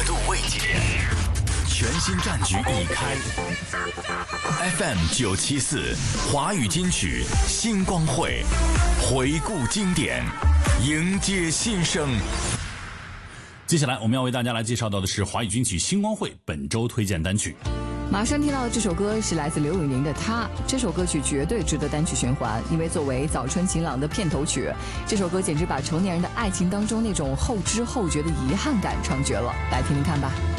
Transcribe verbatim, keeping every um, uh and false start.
度未解，全新战局已开。F M 九七四华语金曲星光会，回顾经典，迎接新生。 接下来我们要为大家来介绍到的是华语金曲星光会本周推荐单曲。 马上听到的这首歌是来自刘宇宁的《他》，这首歌曲绝对值得单曲循环，因为作为早春晴朗的片头曲，这首歌简直把成年人的爱情当中那种后知后觉的遗憾感唱绝了，来听听看吧。